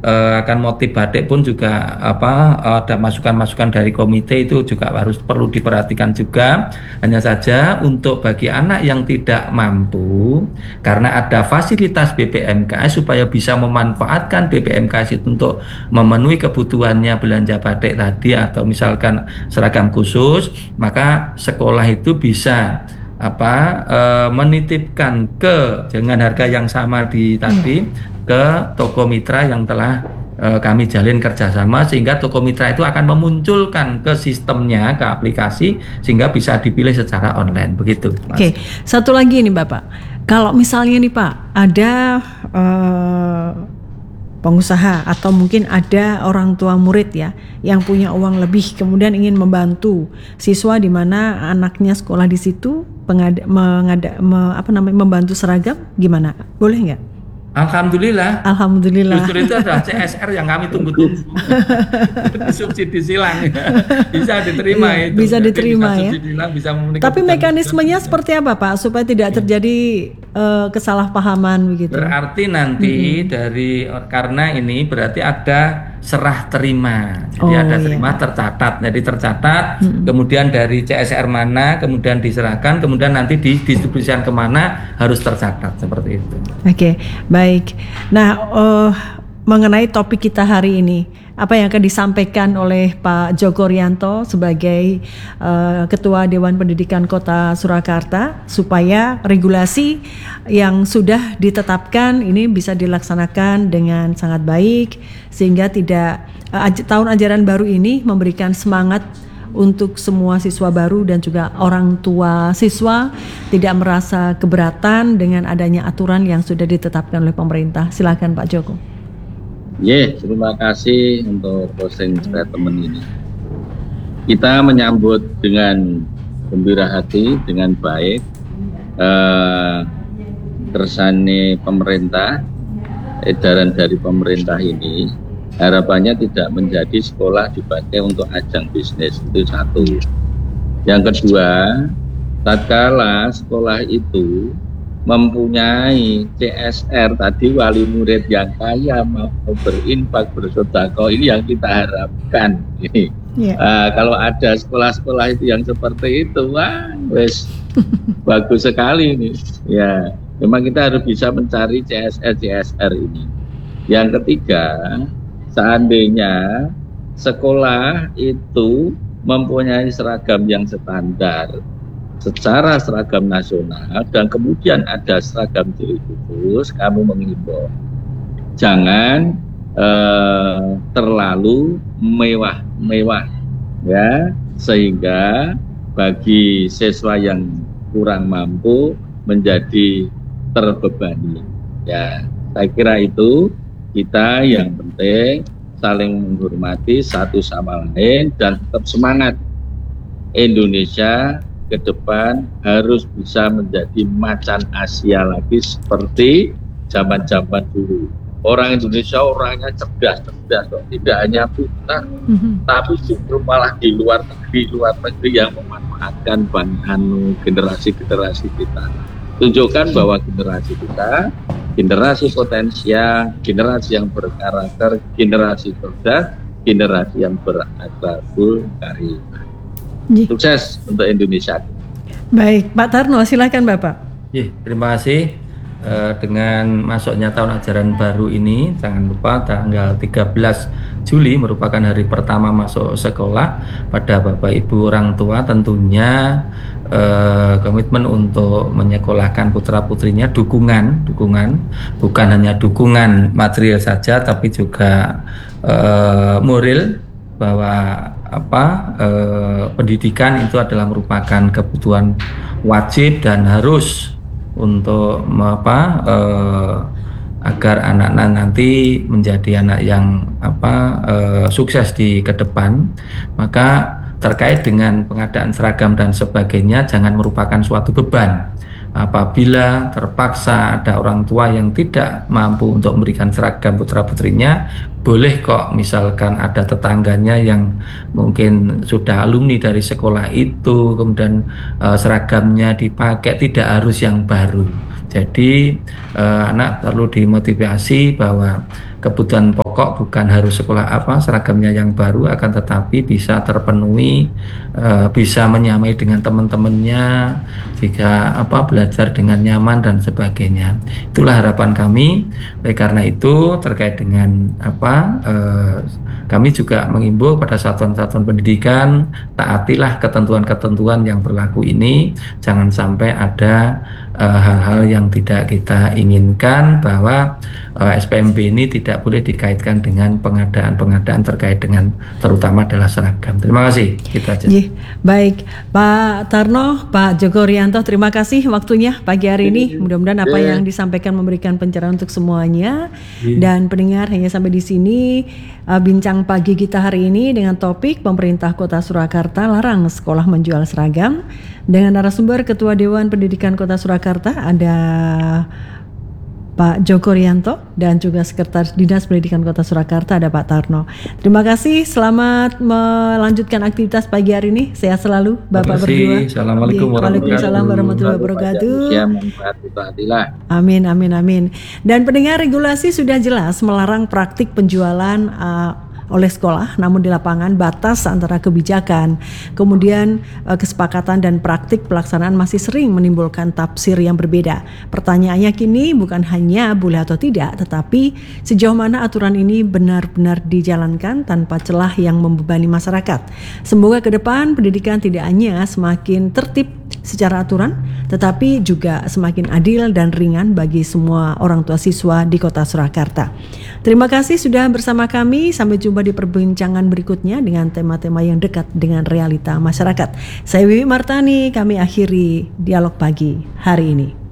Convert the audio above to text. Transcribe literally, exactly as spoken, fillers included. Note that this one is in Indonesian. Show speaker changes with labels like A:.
A: uh, akan motif batik pun juga apa ada masukan-masukan dari komite itu juga harus perlu diperhatikan juga. Hanya saja untuk bagi anak yang tidak mampu karena ada fasilitas B P M K S supaya bisa memanfaatkan B P M K S itu untuk memenuhi kebutuhannya belanja batik tadi atau misalkan seragam khusus, maka sekolah itu bisa apa e, menitipkan ke dengan harga yang sama di tadi ke toko mitra yang telah e, kami jalin kerjasama, sehingga toko mitra itu akan memunculkan ke sistemnya, ke aplikasi, sehingga bisa dipilih secara online begitu. Mas.
B: Oke, satu lagi nih Bapak, kalau misalnya nih Pak ada uh, pengusaha atau mungkin ada orang tua murid ya yang punya uang lebih kemudian ingin membantu siswa di mana anaknya sekolah di situ pengada, mengada, me, apa namanya membantu seragam, gimana? Boleh nggak?
A: Alhamdulillah.
B: Alhamdulillah.
A: Justru itu adalah C S R yang kami tunggu-tunggu. Subsidi silang bisa diterima
B: iya,
A: itu.
B: Bisa diterima
A: bisa
B: ya.
A: Silang, bisa
B: tapi mekanismenya juga seperti apa Pak supaya tidak terjadi uh, kesalahpahaman begitu?
A: Berarti nanti mm-hmm. dari karena ini berarti ada serah terima. Jadi oh, ada terima iya. tercatat. Jadi tercatat, mm-hmm. kemudian dari C S R mana, kemudian diserahkan, kemudian nanti didistribusikan kemana harus tercatat seperti itu.
B: Oke, okay, baik. Nah, uh, mengenai topik kita hari ini, apa yang akan disampaikan oleh Pak Joko Rianto sebagai uh, Ketua Dewan Pendidikan Kota Surakarta supaya regulasi yang sudah ditetapkan ini bisa dilaksanakan dengan sangat baik sehingga tidak uh, aj- tahun ajaran baru ini memberikan semangat untuk semua siswa baru dan juga orang tua siswa tidak merasa keberatan dengan adanya aturan yang sudah ditetapkan oleh pemerintah. Silakan Pak Joko.
C: Ya, yeah, terima kasih untuk posting statement ini. Kita menyambut dengan gembira hati, dengan baik eh, kersane pemerintah, edaran dari pemerintah ini. Harapannya tidak menjadi sekolah dipakai untuk ajang bisnis, itu satu. Yang kedua, tatkala sekolah itu mempunyai C S R tadi, wali murid yang kaya mau berinfak bersedekah, ini yang kita harapkan. Ini yeah. uh, kalau ada sekolah-sekolah itu yang seperti itu, wah, wes bagus sekali ini. Ya, memang kita harus bisa mencari C S R C S R ini. Yang ketiga, seandainya sekolah itu mempunyai seragam yang standar secara seragam nasional dan kemudian ada seragam ciri khusus, kami mengimbau jangan eh, terlalu mewah-mewah ya, sehingga bagi siswa yang kurang mampu menjadi terbebani. Ya, saya kira itu kita yang penting saling menghormati satu sama lain dan tetap semangat. Indonesia ke depan harus bisa menjadi macan Asia lagi seperti zaman-zaman dulu. Orang Indonesia orangnya cerdas-cerdas, tidak hanya pintar, mm-hmm. tapi justru malah di luar negeri, luar negeri yang memanfaatkan bahan generasi-generasi kita. Tunjukkan bahwa generasi kita, generasi potensial, generasi yang berkarakter, generasi cerdas, generasi yang berakhlakul karimah. Sukses untuk Indonesia.
B: Baik, Pak Tarno, silakan Bapak.
A: Ya, terima kasih. E, dengan masuknya tahun ajaran baru ini, jangan lupa tanggal tiga belas Juli merupakan hari pertama masuk sekolah. Pada Bapak Ibu orang tua tentunya e, komitmen untuk menyekolahkan putra putrinya, dukungan, dukungan, bukan hanya dukungan material saja, tapi juga e, moral, bahwa apa eh, pendidikan itu adalah merupakan kebutuhan wajib dan harus untuk apa eh, agar anak-anak nanti menjadi anak yang apa eh, sukses di ke depan. Maka terkait dengan pengadaan seragam dan sebagainya jangan merupakan suatu beban. Apabila terpaksa ada orang tua yang tidak mampu untuk memberikan seragam putra-putrinya, boleh kok misalkan ada tetangganya yang mungkin sudah alumni dari sekolah itu, kemudian uh, seragamnya dipakai, tidak harus yang baru. Jadi uh, anak perlu dimotivasi bahwa kebutuhan pokok pokok bukan harus sekolah apa seragamnya yang baru, akan tetapi bisa terpenuhi, uh, bisa menyamai dengan teman-temannya, jika apa belajar dengan nyaman dan sebagainya. Itulah harapan kami. Oleh karena itu terkait dengan apa uh, kami juga mengimbau pada satuan-satuan pendidikan, taatilah ketentuan-ketentuan yang berlaku ini, jangan sampai ada uh, hal-hal yang tidak kita inginkan, bahwa uh, S P M B ini tidak boleh dikaitkan dengan pengadaan-pengadaan terkait dengan terutama adalah seragam. Terima kasih. Kita aja.
B: Ye, baik, Pak Tarno, Pak Joko Rianto, terima kasih waktunya pagi hari ini. Mudah-mudahan apa yang disampaikan memberikan pencerahan untuk semuanya. Dan pendengar, hanya sampai di sini uh, bincang pagi kita hari ini dengan topik pemerintah Kota Surakarta larang sekolah menjual seragam. Dengan narasumber Ketua Dewan Pendidikan Kota Surakarta ada Pak Joko Rianto dan juga Sekretaris Dinas Pendidikan Kota Surakarta ada Pak Tarno. Terima kasih, selamat melanjutkan aktivitas pagi hari ini. Sehat selalu Bapak berdua.
A: Assalamualaikum
B: warahmatullahi wabarakatuh. Amin, amin, amin. Dan pendengar, regulasi sudah jelas melarang praktik penjualan uh, oleh sekolah, namun di lapangan batas antara kebijakan, kemudian eh, kesepakatan dan praktik pelaksanaan masih sering menimbulkan tafsir yang berbeda. Pertanyaannya kini bukan hanya boleh atau tidak, tetapi sejauh mana aturan ini benar-benar dijalankan tanpa celah yang membebani masyarakat. Semoga ke depan pendidikan tidak hanya semakin tertib secara aturan, tetapi juga semakin adil dan ringan bagi semua orang tua siswa di Kota Surakarta. Terima kasih sudah bersama kami. Sampai jumpa di perbincangan berikutnya dengan tema-tema yang dekat dengan realita masyarakat. Saya Wiwi Martani, kami akhiri dialog pagi hari ini.